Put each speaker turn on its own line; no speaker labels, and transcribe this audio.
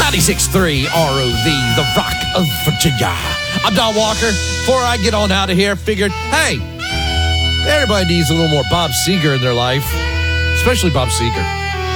96.3 ROV, the Rock of Virginia. I'm Don Walker. Before I get on out of here, figured, hey, everybody needs a little more Bob Seger in their life, especially Bob Seger.